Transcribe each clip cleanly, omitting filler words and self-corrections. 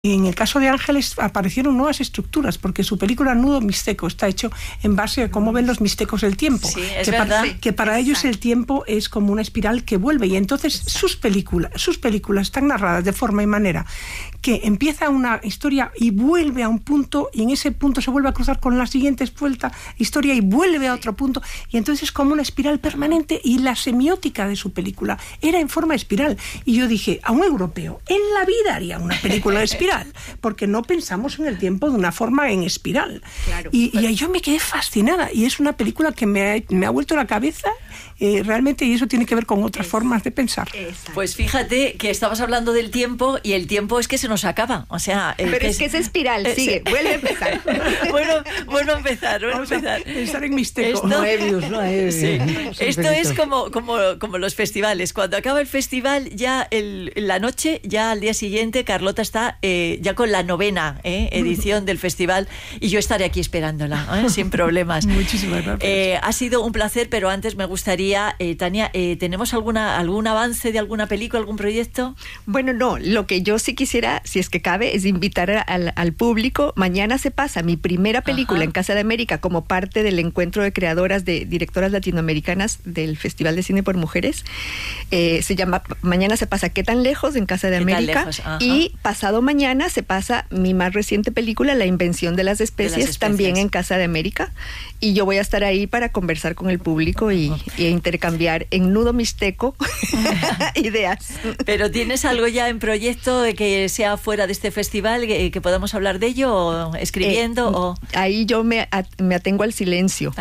En el caso de Ángeles aparecieron nuevas estructuras, porque su película Nudo Mixteco está hecho en base a cómo ven los mixtecos el tiempo. Sí, es verdad. Que para ellos el tiempo es como una espiral que vuelve, y entonces sus películas están narradas de forma y manera que empieza una historia y vuelve a un punto, y en ese punto se vuelve a cruzar con la siguiente historia y vuelve a otro punto, y entonces es como una espiral permanente, y la semiótica de su película era en forma de espiral. Y yo dije, a un europeo en la vida haría una película de espiral, porque no pensamos en el tiempo de una forma en espiral. Claro. Y yo me quedé fascinada, y es una película que me ha vuelto la cabeza realmente, y eso tiene que ver con otras formas de pensar. Exacto. Pues fíjate que estabas hablando del tiempo, y el tiempo es que se nos acaba, o sea... Pero es que es espiral, sigue, vuelve a empezar. bueno empezar. Pensar en Mixteco. Moebius, ¿no? Sí. Esto es como los festivales. Cuando acaba el festival, ya la noche, ya al día siguiente, Carlota está ya con la 9ª edición del festival, y yo estaré aquí esperándola, sin problemas. Muchísimas gracias. Ha sido un placer, pero antes me gustaría, Tania, ¿tenemos algún avance de alguna película, algún proyecto? Bueno, no, lo que yo sí quisiera, si es que cabe, es invitar al público. Mañana se pasa mi primera película en Casa de América como parte del encuentro de creadoras de directoras latinoamericanas del Festival de Cine por Mujeres. Se llama Mañana se pasa ¿Qué tan lejos? En Casa de América. Y pasado mañana se pasa mi más reciente película, La invención de las especies, también en Casa de América. Y yo voy a estar ahí para conversar con el público y intercambiar en nudo mixteco ideas. ¿Pero tienes algo ya en proyecto de que sea fuera de este festival, que podamos hablar de ello, o escribiendo? Ahí yo me atengo al silencio.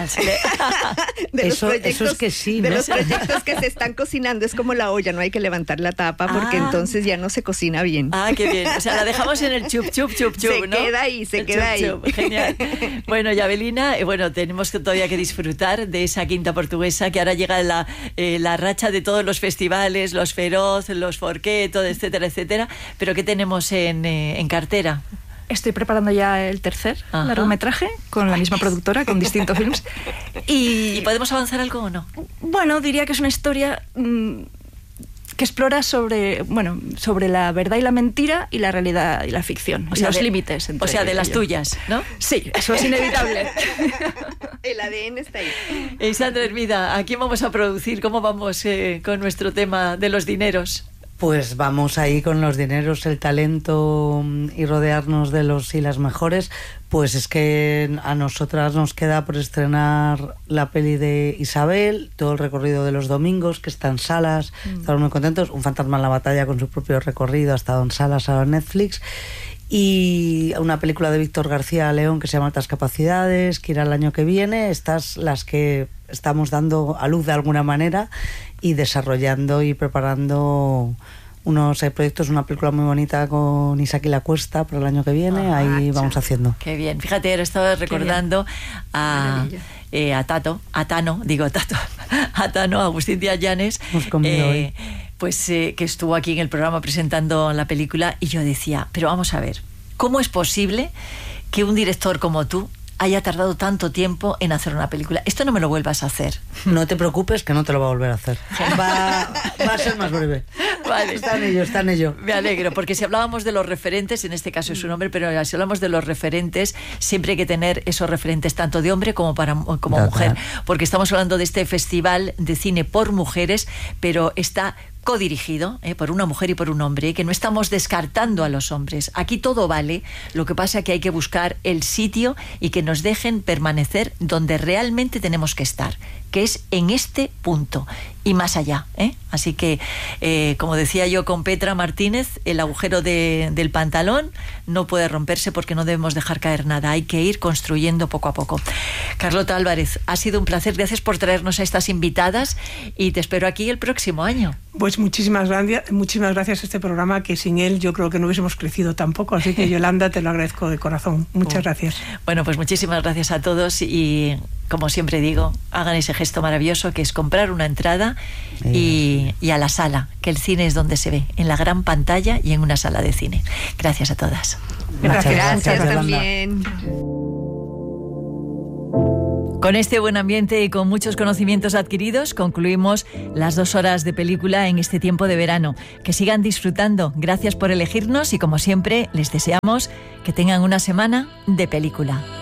Eso es que sí, ¿no? De los proyectos que se están cocinando. Es como la olla, no hay que levantar la tapa porque entonces ya no se cocina bien. Ah, qué bien. O sea, la dejamos en el chup, ¿no? Se queda ahí. Genial. Bueno, Yabelina, tenemos todavía que disfrutar de esa Quinta Portuguesa, que ahora llega la racha de todos los festivales, los Feroz, los Forqueto, etcétera, etcétera. Pero ¿qué tenemos en cartera? Estoy preparando ya el tercer largometraje con la misma productora, con Distinto Films. ¿Y podemos avanzar algo o no? Bueno, diría que es una historia que explora sobre la verdad y la mentira, y la realidad y la ficción, o sea, los límites entre de las tuyas, ¿no? Sí, eso es inevitable. El ADN está ahí. Sandra Hermida, ¿a quién vamos a producir? ¿Cómo vamos con nuestro tema de los dineros? Pues vamos ahí con los dineros, el talento y rodearnos de los y las mejores. Pues es que a nosotras nos queda por estrenar la peli de Isabel, todo el recorrido de los domingos, que está en salas. Estamos muy contentos. Un fantasma en la batalla con su propio recorrido, ha estado en salas, ahora en Netflix. Y una película de Víctor García León que se llama Altas Capacidades, que irá el año que viene. Estas las que estamos dando a luz de alguna manera y desarrollando y preparando unos proyectos, una película muy bonita con Isaac y la Cuesta para el año que viene. Ahí vamos haciendo. Qué bien. Fíjate, ahora estaba recordando a Tano, Agustín Díaz Llanes, que estuvo aquí en el programa presentando la película, y yo decía, pero vamos a ver, ¿cómo es posible que un director como tú haya tardado tanto tiempo en hacer una película? Esto no me lo vuelvas a hacer. No te preocupes, que no te lo va a volver a hacer. Va a ser más breve. Vale. Está en ello. Me alegro, porque si hablábamos de los referentes, en este caso es un hombre, pero si hablamos de los referentes, siempre hay que tener esos referentes tanto de hombre como mujer, porque estamos hablando de este festival de cine por mujeres, pero está codirigido por una mujer y por un hombre, que no estamos descartando a los hombres. Aquí todo vale, lo que pasa es que hay que buscar el sitio y que nos dejen permanecer donde realmente tenemos que estar, que es en este punto y más allá, Así que, como decía yo con Petra Martínez, el agujero del pantalón no puede romperse, porque no debemos dejar caer nada, hay que ir construyendo poco a poco. Carlota Álvarez, ha sido un placer, gracias por traernos a estas invitadas, y te espero aquí el próximo año. Pues muchísimas gracias a este programa, que sin él yo creo que no hubiésemos crecido tampoco, así que Yolanda, te lo agradezco de corazón. Muchas gracias. Bueno, pues muchísimas gracias a todos, y como siempre digo, hagan ese gesto maravilloso que es comprar una entrada y a la sala, que el cine es donde se ve, en la gran pantalla y en una sala de cine. Gracias a todas. Gracias también. Con este buen ambiente y con muchos conocimientos adquiridos, concluimos las 2 horas de película en este tiempo de verano. Que sigan disfrutando. Gracias por elegirnos y, como siempre, les deseamos que tengan una semana de película.